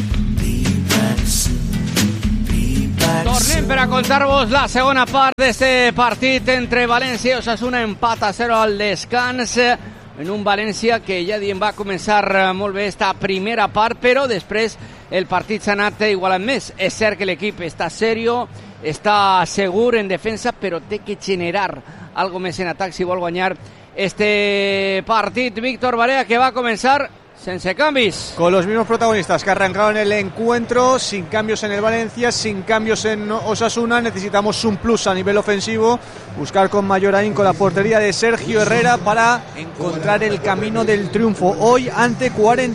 Tornem per a contar-vos la segona part d'este partit entre València i Osasuna. Empat a 0 al descans en un València que ja diem va començar molt bé esta primera part, però després el partit s'ha anat igualant més. És cert que l'equip està serio, està segur en defensa, però té que generar algo més en atac si vol guanyar este partit. Víctor Barea, que va a comenzar sense cambios. Con los mismos protagonistas que arrancaron el encuentro, sin cambios en el Valencia, sin cambios en Osasuna. Necesitamos un plus a nivel ofensivo, buscar con mayor ahínco la portería de Sergio Herrera para encontrar el camino del triunfo. Hoy ante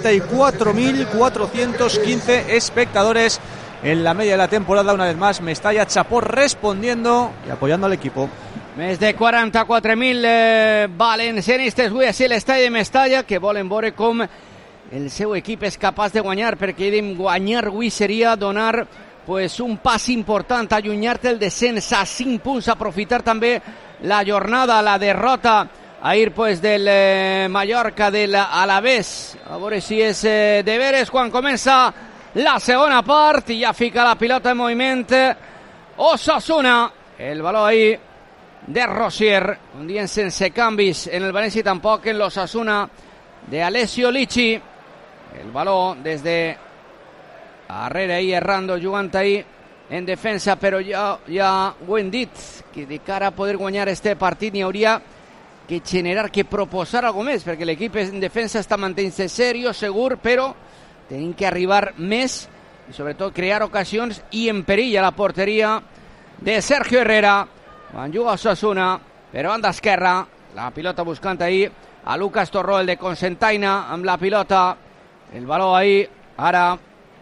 44.415 espectadores en la media de la temporada. Una vez más, Mestalla Chapó respondiendo y apoyando al equipo. Més de 44.000 valencianistes avui així a l'estadi de Mestalla, que volen veure com el seu equip és capaç de guanyar, perquè guanyar avui seria donar pues, un pas important, allunyar-te el descens a 5 punts, aprofitar també la jornada, la derrota ahir pues, del Mallorca, del Alavés. A veure si és de veres quan comença la segona part i ja fica la pilota en moviment Osasuna. El baló ahí de Rosier, un día sense canvis en el Valencia, tampoc en l'Osasuna de Alessio Lichi. El balón desde darrere ahí errando, jugant ahí en defensa, però ja ho hem dit, que de cara a poder guanyar este partit n'hi hauria que generar, que proposar algo més, perquè l'equip en defensa està mantenint-se serio, segur, però tenim que arribar més i sobretot crear ocasions i en perill a la porteria de Sergio Herrera. Van juga Osasuna, però banda esquerra, la pilota buscant ahí a Lucas Torró, el de Cocentaina, amb la pilota, el baló ahí, ara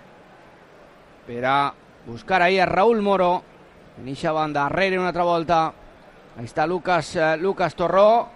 per a buscar ahí a Raúl Moro, en eixa banda, darrere una altra volta, ahí està Lucas Torró,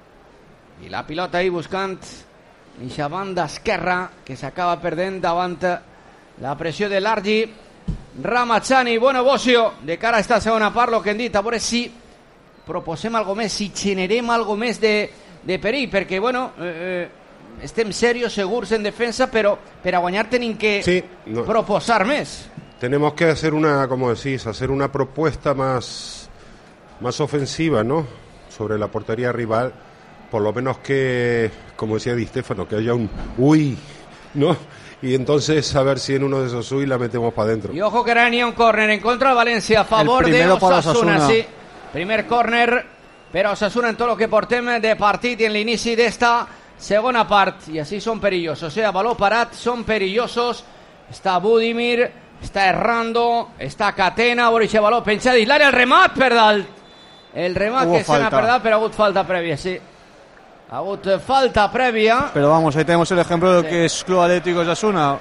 i la pilota ahí buscant eixa banda esquerra, que s'acaba perdent davant la pressió de l'Argi Ramazani. Bueno, Bocio, de cara a esta segona part, lo que hem dit, a veure si proposem algo més, si generem algo més de perill, perquè, bueno, estem serios, segurs en defensa, però per a guanyar tenim que proposar més. Tenemos que hacer como decís, hacer una propuesta más ofensiva, ¿no? Sobre la portería rival, por lo menos que, como decía Di Stéfano, que haya un uy, ¿no? Y entonces a ver si en uno de esos uy la metemos para adentro. Y ojo que era ni un córner en contra de Valencia a favor de Osasuna. Sí. Primer córner per a Osasuna en tot el que portem de partit i en l'inici d'esta segona part. I així són perillosos. O sea, baló parat, són perillosos. Està Budimir, està Errando, està Catena, Boriche baló penjat dins l'àrea, el remat per dalt. El remat que se n'ha per dalt, però ha hagut falta prèvia, sí. Ha hagut falta prèvia. Pero vamos, ahí tenemos el ejemplo de lo que es Club Atlético Osasuna.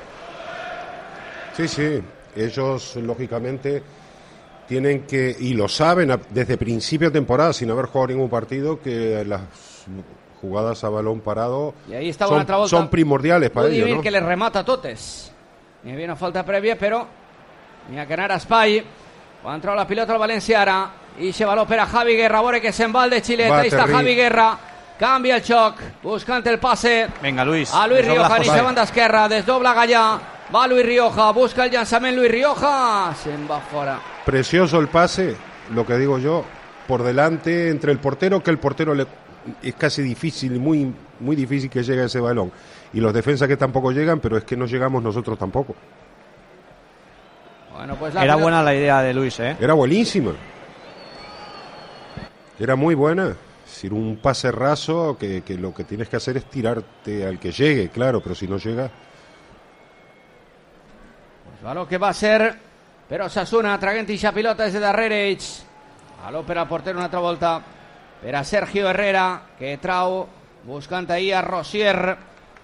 Sí, ellos lógicamente tienen que, y lo saben desde principio de temporada, sin haber jugado ningún partido, que las jugadas a balón parado son primordiales para ellos, ¿no? Que les remata totes. Hi havia una falta prèvia, però n'hi ha que anar a espai. Quan trau la pilota al València ara, i se baló per a Javi Guerra, a veure que se'n va el de Xileta. Ahí està Javi Guerra. Cambia el xoc, buscant el pase venga Luis, a Luis Rioja, ni banda esquerra, desdobla Gallà, va Luis Rioja, busca el llançament Luis Rioja, se'n va fora. Precioso el pase, lo que digo yo, por delante entre el portero, que el portero es casi difícil, muy difícil que llegue a ese balón, y los defensas que tampoco llegan, pero es que no llegamos nosotros tampoco. Bueno, pues era buena la idea de Luis, Era buenísima, era muy buena. Es decir, un pase raso que lo que tienes que hacer es tirarte al que llegue, claro, pero si no llega... Pues baló que va a ser, però Osasuna traguent ixa pilota des de darrere ells. Baló per al porter una altra volta, per a Sergio Herrera, que trau, buscant ahí a Rosier.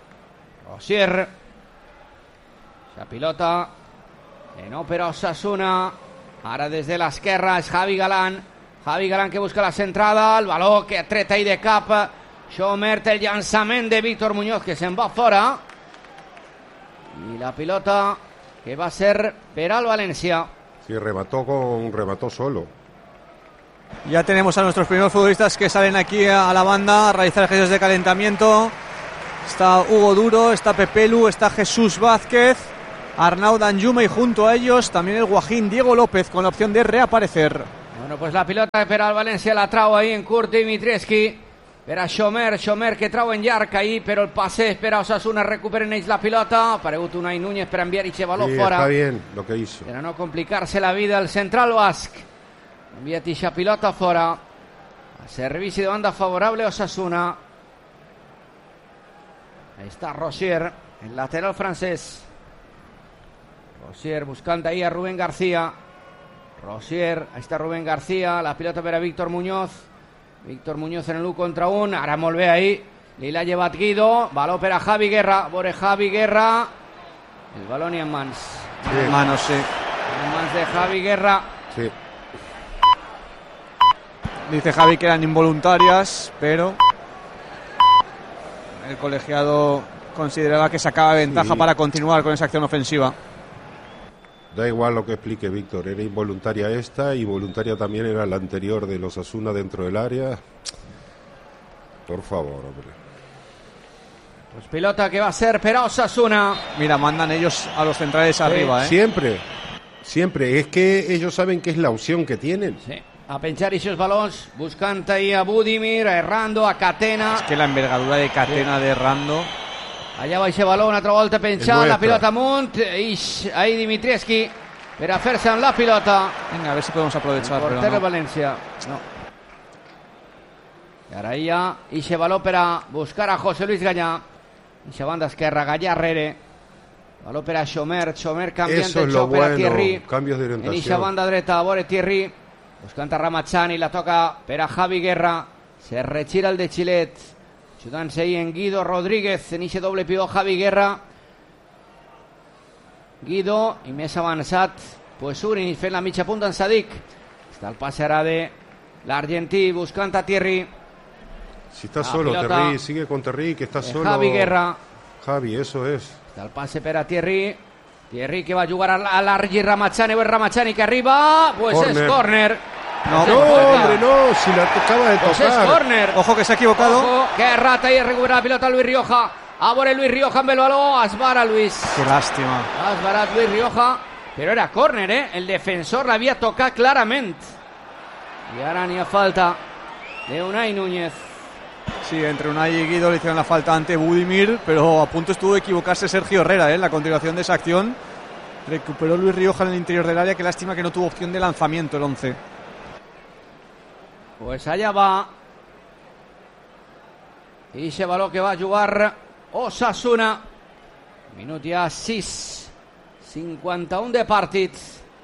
La pilota, que no per a Osasuna, ara des de l'esquerra és Javi Galán que busca la centrada, el baló que ha tret ahí de cap Schomert, el llançament de Víctor Muñoz que se'n va fora, i la pilota que va ser per al Valencia. Sí, remató solo. Ya tenemos a nuestros primeros futbolistas que salen aquí a la banda a realizar ejercicios de calentamiento. Está Hugo Duro, está Pepelu, está Jesús Vázquez, Arnau Danjuma y junto a ellos también el guajín Diego López con la opción de reaparecer. Bueno, pues la pilota per al València la trau ahí en Kurt Dimitrievski per a Xomer que trau en llarg ahí, però el passe per a Osasuna, recuperen ells la pilota, ha aparegut Unai Núñez per enviar aquest baló fora. Está bien lo que hizo. Per a no complicar-se la vida el central basc. Envia aquesta pilota fora. A servici de banda favorable Osasuna. Ahí está Rosier, el lateral francés. Rosier buscant ahí a Rubén García. Rosier, ahí está Rubén García, la pilota per a Víctor Muñoz. Víctor Muñoz en el 1 contra 1, ara molt bé ahí. Li l'ha llevat Guido, baló per a Javi Guerra. Vore Javi Guerra. El balón y en mans. Sí. En manos, sí. En mans de Javi Guerra. Sí. Dice Javi que eran involuntarias, pero el colegiado consideraba que sacaba ventaja para continuar con esa acción ofensiva. Da igual lo que explique Víctor, era involuntaria esta y voluntaria también era la anterior de los Osasuna dentro del área. Por favor, hombre. Pues pilota que va a ser per a Osasuna. Mira, mandan ellos a los centrales arriba, Siempre. Es que ellos saben que es la opción que tienen. Sí. A penjar esos balons, buscant ahí a Budimir, a Errando, a Catena. Es que la envergadura de Catena de Errando. Allà va aquest baló, una altra volta penjant, la pilota amunt, ahí Dimitrievski per a fer-se amb la pilota. Venga, a ver si podemos aprovechar. El portero de València. No. I ara hi ha aquest baló per a buscar a José Luis Gallà. Eixa banda esquerra, Gallà rere. Baló per a Xomer canviant el joc per a Thierry. Cambios de orientación. En eixa banda dreta, a veure Thierry. Buscant a Ramachani, la toca per a Javi Guerra. Se retira el de Xilet. Ajudant-se ahí en Guido Rodríguez, en eixe doble pivot Javi Guerra. Guido, i més avançat, pues Urin fent la mitja punta en Sadik. Està el passe ara de l'argentí buscant a Thierry. Si está solo Thierry, sigue con Thierry, que está solo. Javi Guerra. Javi, eso es. Està el passe per a Thierry. Thierry que va a jugar a l'Argi Ramachani, o el Ramachani que arriba, pues corner. Es córner. No, hombre, no, si la acaba de tocar. Pues es córner. Ojo que se ha equivocado. Ojo, que rata y recupera la pilota Luis Rioja. Ahora Luis Rioja en el balón, Asbara Luis. Qué lástima. Asbara Luis Rioja, pero era córner, el defensor la había tocado claramente. Y ahora ni a falta de Unai Núñez. Sí, entre Unai y Guido le hicieron la falta ante Budimir, pero a punto estuvo de equivocarse Sergio Herrera en la continuación de esa acción. Recuperó Luis Rioja en el interior del área, qué lástima que no tuvo opción de lanzamiento el 11. Pues allá va. I ese baló que va a jugar Osasuna. Minut ja 6. 51 de partit.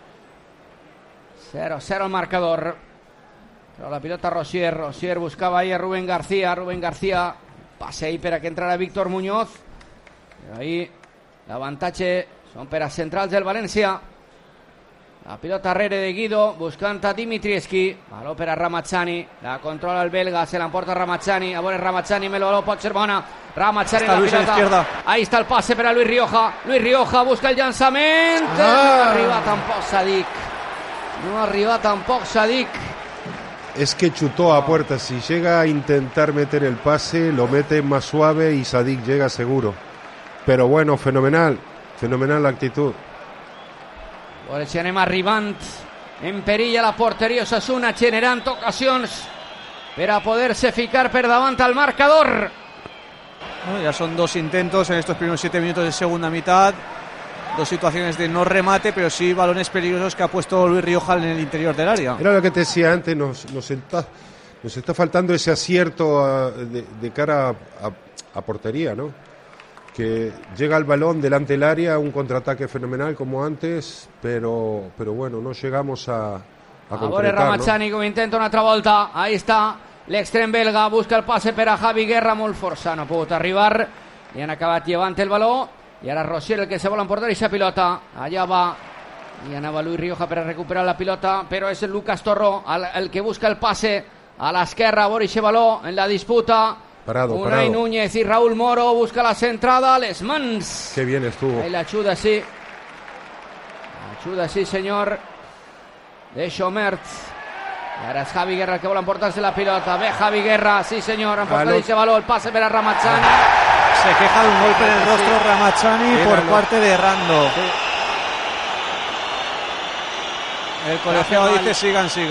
0-0 el marcador. Però la pilota Rosier. Rosier buscava ahí a Rubén García. Rubén García passe ahí per a que entrara Víctor Muñoz. Però ahí l'avantatge són per a centrals del València. La pilota rere de Guido, buscant a Dimitrievski. Baló per a Ramachani, la controla el belga, se l'emporta Ramachani. A veure Ramachani, el baló pot ser bona. Ramachani en la pilota. Ahí está el pase per a Luis Rioja. Luis Rioja busca el llançament. No arriba tampoc Sadik. No arriba tampoc Sadik. Es que chutó a puerta. Si llega a intentar meter el pase, lo mete más suave y Sadik llega seguro. Pero bueno, fenomenal la actitud. Ci anem arribant en perill a la porteria Osasuna, generant ocasions per a poder-se ficar per davant al marcador. Bueno, ya son dos intentos en estos primeros 7 minutos de segunda mitad, dos situaciones de no remate, pero sí balones peligrosos que ha puesto Luis Rioja en el interior del área. Era lo que te decía antes, nos está faltando ese acierto de cara a portería, ¿no? Que llega el balón delante del área, un contraataque fenomenal como antes, pero bueno, no llegamos a concretar, Ramachani, ¿no? Que intenta una altra volta, ahí està l'extrem belga, busca el passe per a Javi Guerra, molt forçat, no ha pogut arribar, i han acabat llevant el baló, i ara Rosier el que se vol emportar aquesta pilota, allà va, i anava Luis Rioja per a recuperar la pilota, però és el Lucas Torró el que busca el passe a l'esquerra, a veure aquest baló en la disputa. Unai Núñez y Raúl Moro busca la centrada, les mans. Qué bien estuvo. Ahí la ayuda, sí. Ayuda, sí, señor. De Xomert. Y ahora es Javi Guerra el que vuelve a emportarse la pilota. Ve Javi Guerra, sí, señor. Emporta ese balón, el pase para Ramachani. Se queja de un golpe en el rostro Ramachani por parte de Rando. Sí. El colegiado dice sigan. Se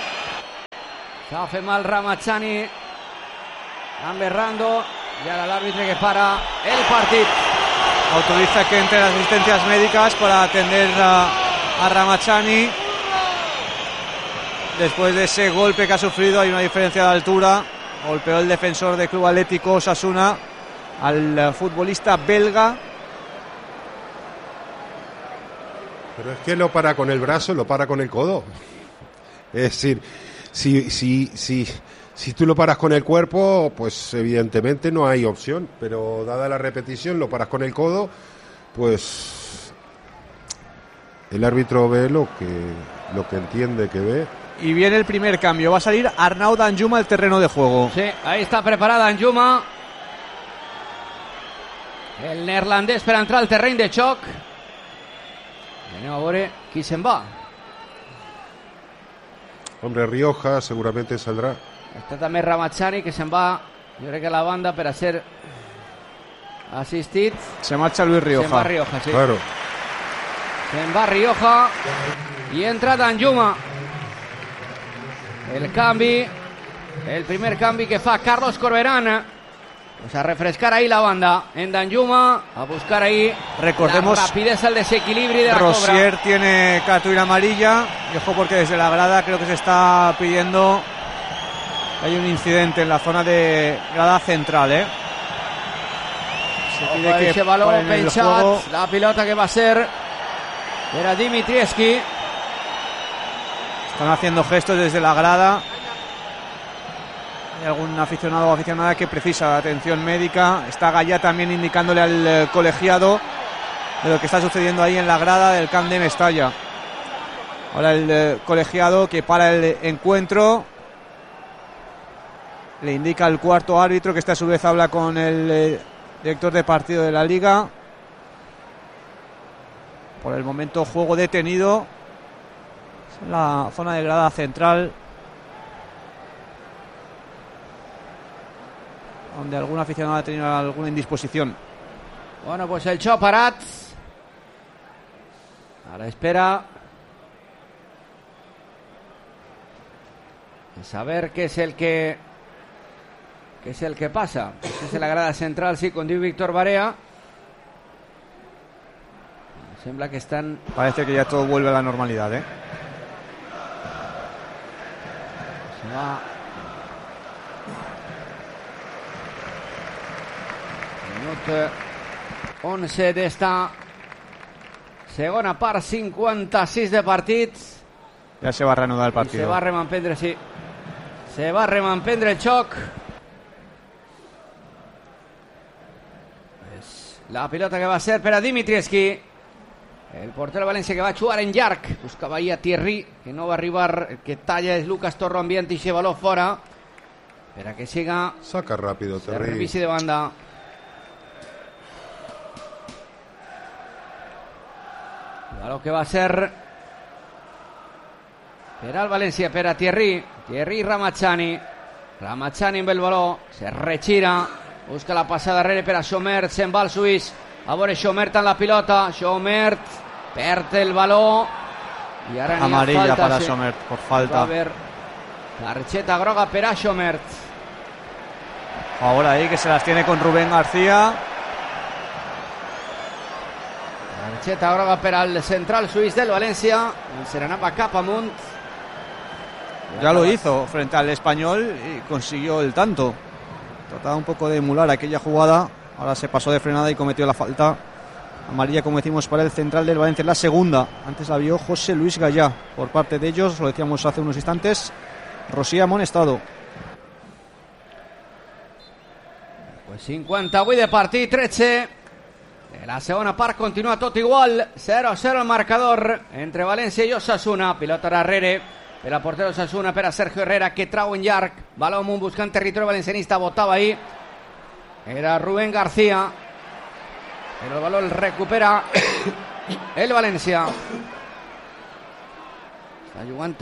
hace mal Ramachani. Amber Rando. Y ahora el árbitro que para el partido. Autoriza que entre las asistencias médicas para atender a Ramachani. Después de ese golpe que ha sufrido, hay una diferencia de altura. Golpeó el defensor del Club Atlético Osasuna al futbolista belga. Pero es que lo para con el brazo, lo para con el codo. Es decir, si tú lo paras con el cuerpo, pues evidentemente no hay opción. Pero dada la repetición, lo paras con el codo, pues el árbitro ve lo que entiende que ve. Y viene el primer cambio. Va a salir Arnau Danjuma al terreno de juego. Sí, ahí está preparada Danjuma. El neerlandès per entrar al terreny de xoc. Anem a veure qui se'n va. Hombre, Rioja seguramente saldrá. Està també Ramachani, que se'n va, jo crec que a la banda per a ser assistit. Se marcha Luis Rioja. Se'n va Rioja, sí. Claro. Se'n va Rioja i entra Danjuma. El canvi, el primer canvi que fa Carlos Corberán, pues a refrescar ahí la banda en Danjuma, a buscar ahí. Recordemos, la rapidez, el desequilibrio de la Rosier cobra. Tiene cartulina amarilla, y ojo porque desde la grada creo que se está pidiendo que hay un incidente en la zona de grada central, Se pide que ese balón pensat, la pilota que va a ser era Dimitrievski. Están haciendo gestos desde la grada. Hay algún aficionado o aficionada que precisa atención médica. Está Gallá también indicándole al colegiado de lo que está sucediendo ahí en la grada del Camp de Mestalla. Ahora el colegiado que para el encuentro. Le indica al cuarto árbitro, que este a su vez habla con el director de partido de la liga. Por el momento juego detenido en la zona de grada central, donde algún aficionado ha tenido alguna indisposición. Bueno, pues el xoc parat a la espera de saber qué es el que pasa. Pues es en la grada central, sí, con Víctor Barea. Sembla que están... Parece que ya todo vuelve a la normalidad, Se va... Minut 11 d'esta segona part, 56 de partits. Ya se va a reanudar el partido. Se va a remampendre, sí. Se va a remampendre el xoc. La pilota que va a ser per a Dimitrievski. El portero de València que va a jugar en llarg. Buscava ahir a Thierry, que no va a arribar. El que talla és Lucas Torro, ambient i baló fora. Per a que siga... Saca rápido, Thierry. Servici de banda. Baló que va a ser per al València, per a Thierry. Thierry Ramachani. Ramachani amb el baló. Se retira. Busca la passada darrere per a Schomertz, se'n va el suís. A veure Schomertz en la pilota. Schomertz perd el baló. I ara amarilla falta, para sí. Schomertz por falta. Va a haver targeta groga per a Schomertz. Ahora ahí que se las tiene con Rubén García. Targeta groga per al central suís del València. Se n'anava cap amunt. Ya lo hizo frente al Español y consiguió el tanto. Trataba un poco de emular aquella jugada. Ahora se pasó de frenada y cometió la falta. Amarilla, como decimos, para el central del Valencia. La segunda. Antes la vio José Luis Gallá. Por parte de ellos, lo decíamos hace unos instantes, Rosier amonestado. Pues 58 de partit, 13 de la segona part. Continua tot igual. 0-0 el marcador entre València i Osasuna. Pilota darrere per al portero Osasuna, per a Sergio Herrera, que trau en llarg. Baló amunt buscant territori valencianista. Botava ahí. Era Rubén García. Pero el balón recupera el València. Està jugant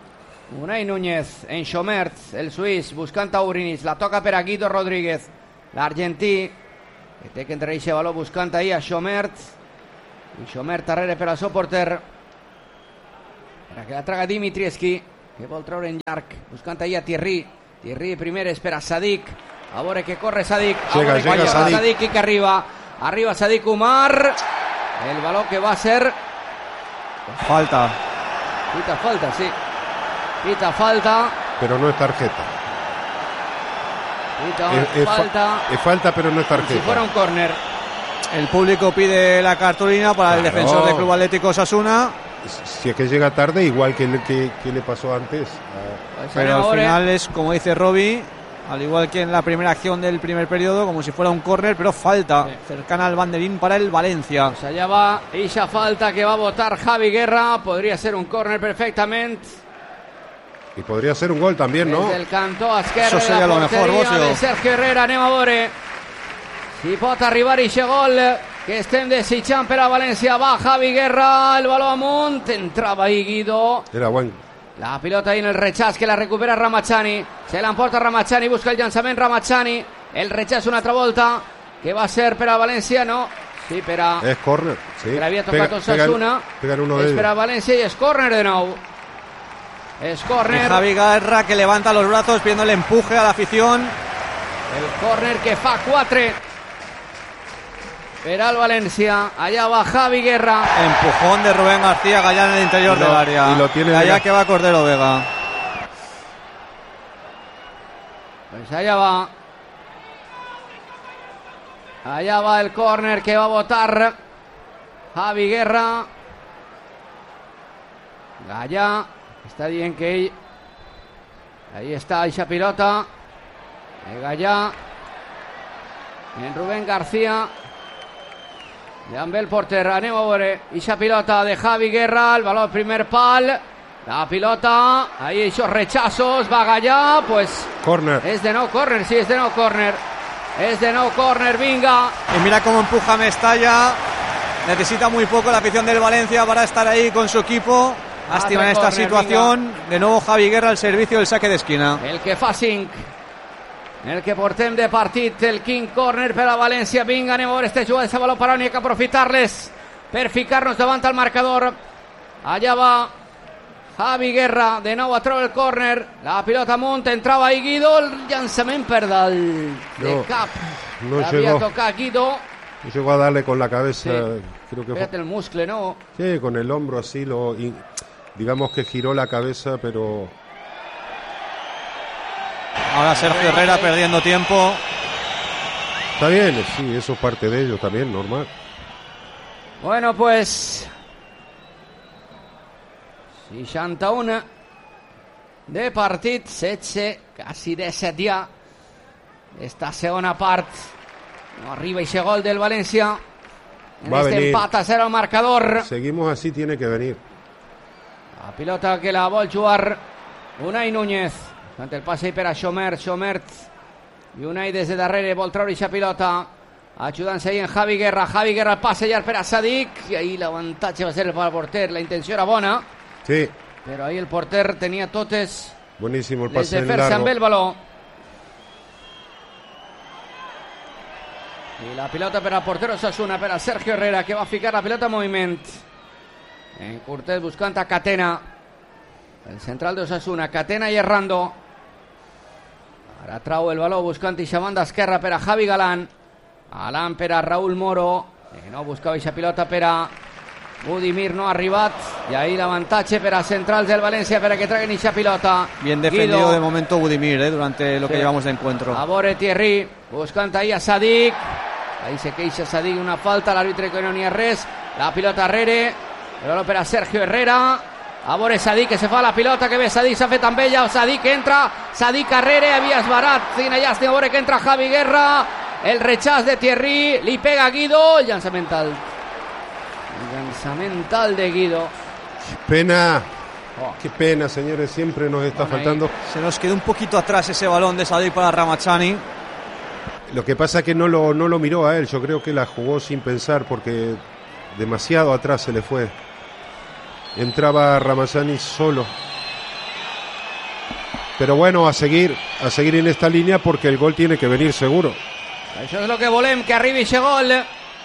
Unai Núñez en Schomertz, el suís, buscant a Urinis. La toca per a Guido Rodríguez. l'argentí, que té que entrar aquest valor buscant ahir a Xomert, i Xomert darrere per al seu porter, que la traga Dimitrievski, que vol treure en llarg, buscant ahir a Thierry primer és per a Sadik, a veure que corre Sadik, llega Sadik i que arriba Sadik Umar, el valor que va a ser falta, sí, pita falta, pero no es tarjeta. Es falta, pero no es tarjeta. Si fuera un córner. El público pide la cartulina para el defensor del Club Atlético Osasuna. Si es que llega tarde, igual que le pasó antes. Pero al final es, como dice Robbie, al igual que en la primera acción del primer periodo, como si fuera un córner, pero falta cercana al banderín para el Valencia. Pues allá va esa falta que va a votar Javi Guerra. Podría ser un córner perfectamente. Y podría ser un gol también, ¿no? Desde el cantó esquerre. Eso sería lo mejor, de Sergio Herrera. Anem a veure si pot arribar aquest gol que estem desitjant per a València. Va Javi Guerra, el baló amunt, entrava ahí Guido. Era buen. La pilota ahí en el rechaç que la recupera Ramazani. Se l'emporta Ramazani, busca el llançament Ramazani. El rechaç una altra volta que va ser per a València, no. Sí, per a... És córner, sí. Que l'havia tocat Osasuna. És per a València i és córner de nou. Es córner. Javi Guerra que levanta los brazos pidiendo el empuje a la afición. El córner que fa 4 per al València. Allá va Javi Guerra. Empujón de Rubén García Gallá en el interior del área. Y lo tiene allá que va Cordero Vega. Pues allá va. Allá va el córner que va a botar Javi Guerra. Gallá está bien que ell... ahí está esa pilota de Gallá en Rubén García de Ambel porter. Anem a veure esa pilota de Javi Guerra, el balón primer pal, la pilota ahí, esos rechazos, va Gallá, pues córner. Es de no córner, sí, es de no córner, es de no córner, vinga. Y mira cómo empuja Mestalla. Necesita muy poco la afición del Valencia para estar ahí con su equipo. Lástima en esta situación, vinga. De nuevo Javi Guerra al servicio del saque d'esquina. El que fa 5, el que portem de partit, el quin córner per a València. Vinga, anem a veure este jugador de baló parau, n'hi ha que aprofitar-les per ficar-nos davant al marcador. Allà va Javi Guerra, de nou a treure el córner, la pilota amunt, entrava ahí Guido, el llançament per dalt de cap. No havia tocat Guido. No llegó a darle con la cabeza, sí. Creo que fíjate el muscle, ¿no? Sí, con el hombro así, digamos que giró la cabeza, pero... Ahora Sergio Herrera perdiendo tiempo. Está bien, sí, eso es parte de ello también, normal. Bueno, pues 61 de partit, 16, quasi 17 ja. Esta segona part. No arriba ese gol del Valencia. En este empate a 0 al marcador. Seguimos así, tiene que venir. La pilota que la vol jugar Unai Núñez. Ante el pase per a Xomert. I Unai des de darrere vol treure aquesta pilota. Ajudant-se ahí en Javi Guerra. Javi Guerra el passe llarg per a Sadik. I ahí l'avantatge va ser el porter. La intenció era bona. Sí. Però ahí el porter tenia totes. Buenísimo el pase en largo. Amb el baló. I la pilota per al porter Osasuna, per a Sergio Herrera, que va ficar la pilota en moviment. En Cortés buscant a Catena. El central de Osasuna, Catena i Errando. Ara trau el baló buscant ixa banda esquerra per a Javi Galán. Galán per a Raúl Moro. No buscava ixa pilota per a Budimir, no ha arribat. I ahí l'avantatge per a centrals del València per a que traguen ixa pilota. Bien defendido Guido. De momento Budimir, durante lo que llevamos de encuentro. A veure Thierry, buscant ahí a Sadik. Ahí se queixa Sadik, una falta, l'àrbitre que no n'hi ha res. La pilota arrere, el baló per a Sergio Herrera. A veure Sadik, que se fa la pilota, que bé Sadik, s'ha fet amb ella, Sadik entra, Sadik arrere, havia esbarat, quina llàstima, a veure que entra Javi Guerra, el rechaç de Thierry, li pega Guido, el llançament de Guido. Qué pena, señores, siempre nos está faltando. Se nos quedó un poquito atrás ese balón de Sadik para Ramazani. Lo que pasa es que no lo miró a él, yo creo que la jugó sin pensar porque demasiado atrás se le fue. Entraba Ramazani solo. Pero bueno, a seguir en esta línea porque el gol tiene que venir seguro. Això és el que volem, que arribi aquest gol,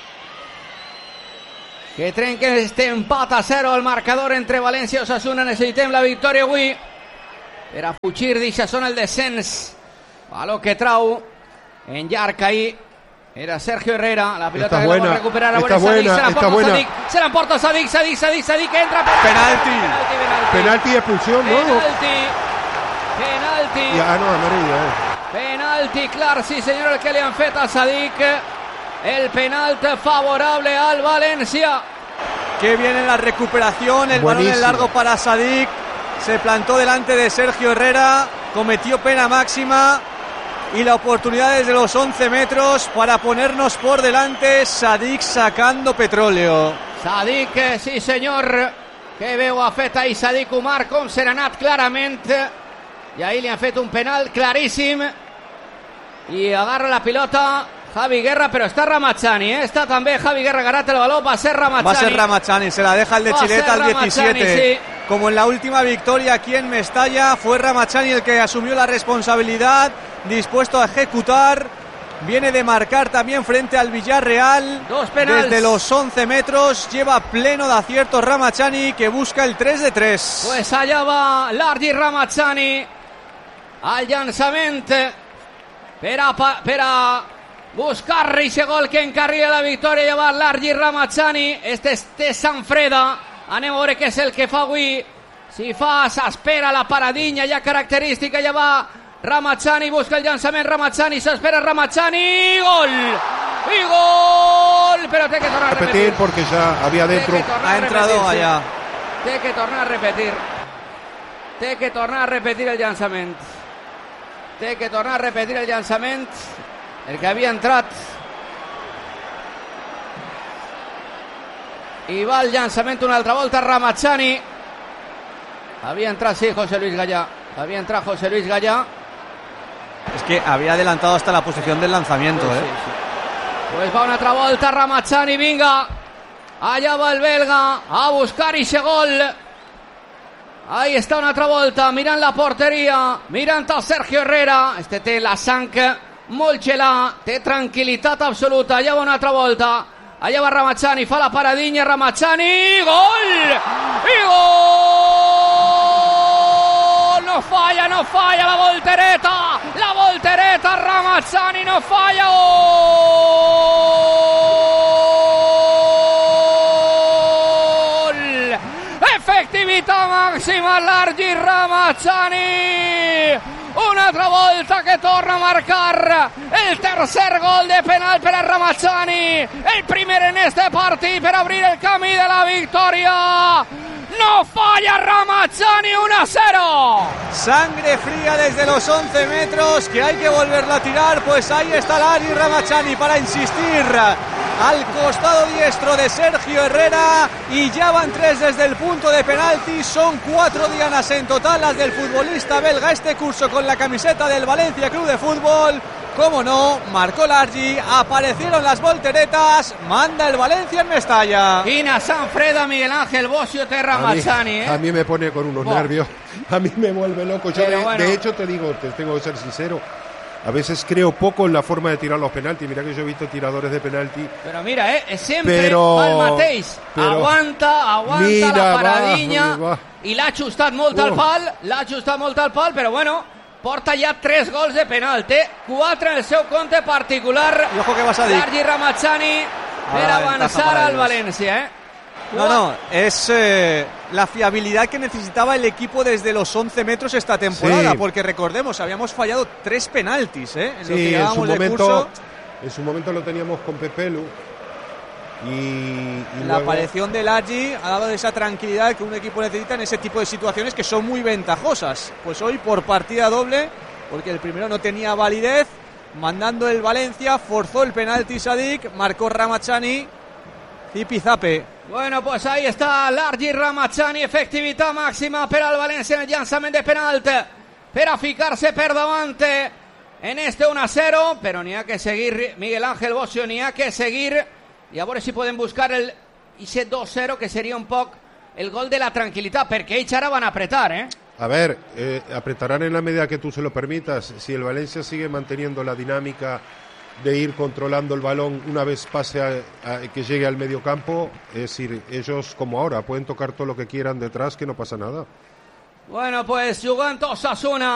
que trenquen este empat a 0 al marcador entre València i Osasuna. Necessitem la victòria avui per a fugir d'eixa zona el descens. Baló que trau en llarg ahí era Sergio Herrera, la pilota que la va a recuperar ahora Sadik, se la emporta Sadik, entra penalti, expulsión, ¿no? Penalti. No, amarilla. Penalti, clar, sí senyor, el que li han fet a Sadik. El penalti favorable al Valencia. Qué bien en la recuperación, el balón en largo para Sadik. Se plantó delante de Sergio Herrera, cometió pena máxima y la oportunidad desde los 11 metros para ponernos por delante. Sadik sacando petróleo. Sadik, sí senyor, que veu ha fet ahí Sadik Umar com serenat clarament, i ahí li han fet un penal claríssim i agarra la pilota Javi Guerra, pero está Ramachani, está también Javi Guerra, garate el balón, va a ser Ramachani. Se la deja el de Chileta al 17. Sí. Como en la última victoria aquí en Mestalla, fue Ramachani el que asumió la responsabilidad, dispuesto a ejecutar. Viene de marcar también frente al Villarreal. 2 penales. Desde los 11 metros, lleva pleno de acierto Ramachani, que busca el 3-3. Pues allá va Largi Ramachani al llançament per a buscar ese gol que encarrila la victòria. Ja va Largi Ramachani, este és de Sanfreda. Anem a veure què és el que fa avui. Si fa, s'espera la paradinha ja característica. Ja va Ramachani, busca el llançament Ramachani, s'espera Ramachani, gol! ¡Y gol! Pero té que tornar a repetir porque ya había dentro. Ha entrado allá. Té que tornar a repetir. Té que tornar a repetir el llançament. Té que tornar a repetir el llançament. El que havia entrat. I va el llançament una altra volta Ramachani. Havia entrat, sí, José Luis Gallá. Había entrado José Luis Gallá. Es que había adelantado hasta la posición del lanzamiento, sí, sí. Pues va una altra volta Ramachani, vinga. Allá va el belga a buscar ese gol. Ahí está una altra volta, mirant la porteria, mirant a Sergio Herrera. Este té la sang molt gelà, té tranquil·litat absoluta. Allà va una altra volta, allà va Ramachani, fa la paradinya Ramachani, gol! I gol! No falla la voltereta Ramachani no falla, gol! Efectività màxima Largi Ramachani, una altra volta che torna a marcar el tercer gol de penal per a Ramachani, el primer en este partit per abrir el camí de la victòria. No falla Ramachani, 1-0. Sangre fría desde los 11 metros, que hay que volverla a tirar. Pues ahí está Largi Ramachani para insistir al costado diestro de Sergio Herrera, y ya van 3 desde el punto de penalti. Son 4 dianas en total las del futbolista belga este curso con la camiseta del Valencia Club de Fútbol. Cómo no, marcó Largi, aparecieron las volteretas, manda el Valencia en Mestalla. Quina Sanfreda, Miguel Ángel Bocio, té Ramachani. A mí me pone con unos nervios, a mí me vuelve loco. Yo de hecho te digo, te tengo que ser sincero, a veces creo poco en la forma de tirar los penaltis. Mira que yo he visto tiradores de penalti. Pero mira, siempre el mateix. Aguanta la paradinya. I l'ha ajustat molt al pal, però bueno, porta ja 3 gols de penal. Té 4 en el seu compte particular. I ojo que vas a dir. Largi Ramachani per avançar al València, No, es la fiabilidad que necesitaba el equipo desde los 11 metros esta temporada, porque recordemos, habíamos fallado 3 penaltis, en lo que llevábamos de curso. En su momento lo teníamos con Pepelu. Y la aparición de Largi ha dado esa tranquilidad que un equipo necesita en ese tipo de situaciones que son muy ventajosas. Pues hoy por partida doble, porque el primero no tenía validez, mandando el Valencia, forzó el penalti Sadik, marcó Ramachani, zipizape. Bueno, pues ahí está Largi Ramachani, efectivitat màxima per al València en el llançament de penalt per a ficar-se per davant en este 1-0, però n'hi ha que seguir, Miguel Ángel Bocio, n'hi ha que seguir, i a veure si podem buscar ese 2-0, que seria un poc el gol de la tranquilitat, perquè ells ara van a apretar, A ver, apretarán en la medida que tú se lo permitas. Si el Valencia sigue manteniendo la dinámica de ir controlando el balón una vez pase que llegue al mediocampo. Es decir, ellos como ahora pueden tocar todo lo que quieran detrás, que no pasa nada. Bueno, pues Juventus Osasuna